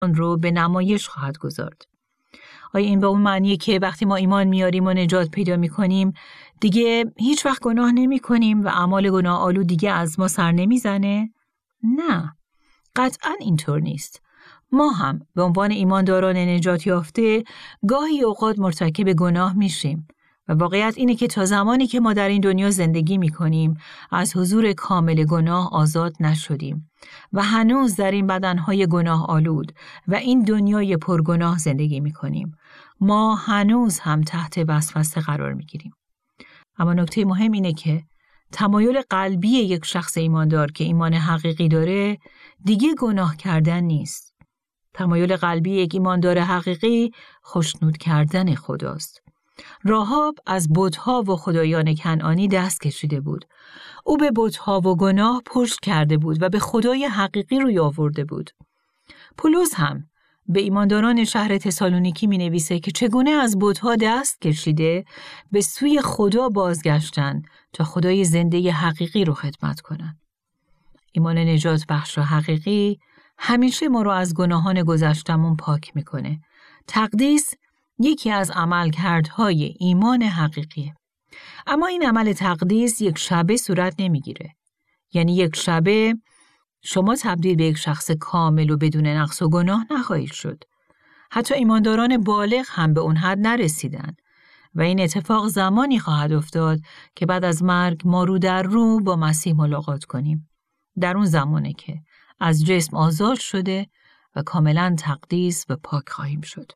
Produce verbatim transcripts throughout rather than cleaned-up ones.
آن رو به نمایش خواهد گذارد. آیا این به اون معنیه که وقتی ما ایمان میاریم و نجات پیدا میکنیم دیگه هیچ وقت گناه نمی کنیم و اعمال گناه آلود دیگه از ما سر نمیزنه؟ نه، قطعاً اینطور نیست. ما هم به عنوان ایمانداران نجات یافته گاهی اوقات مرتکب گناه میشیم و واقعیت اینه که تا زمانی که ما در این دنیا زندگی میکنیم از حضور کامل گناه آزاد نشدیم و هنوز در این بدنهای گناه آلود و این دنیای پرگناه زندگی میکنیم. ما هنوز هم تحت وسوسه قرار میگیریم. اما نکته مهم اینه که تمایل قلبی یک شخص ایماندار که ایمان حقیقی داره دیگه گناه کردن نیست. تمایل قلبی یک ایماندار حقیقی خوشنود کردن خداست. راهاب از بت‌ها و خدایان کنعانی دست کشیده بود. او به بت‌ها و گناه پشت کرده بود و به خدای حقیقی روی آورده بود. پولس هم به ایمانداران شهر تسالونیکی می نویسه که چگونه از بت‌ها دست کشیده به سوی خدا بازگشتن تا خدای زنده حقیقی رو خدمت کنن. ایمان نجات بخش و حقیقی همیشه ما رو از گناهان گذشتمون پاک میکنه. تقدیس یکی از عملکردهای ایمان حقیقیه. اما این عمل تقدیس یک شبه صورت نمیگیره. یعنی یک شبه شما تبدیل به یک شخص کامل و بدون نقص و گناه نخواهید شد. حتی ایمانداران بالغ هم به اون حد نرسیدن و این اتفاق زمانی خواهد افتاد که بعد از مرگ ما رو در رو با مسیح ملاقات کنیم. در اون زمانه که از جسم آزاد شده و کاملا تقدیس و پاک خواهیم شد.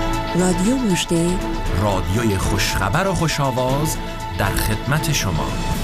رادیو مژده، رادیوی خوشخبر و خوش‌آواز در خدمت شما.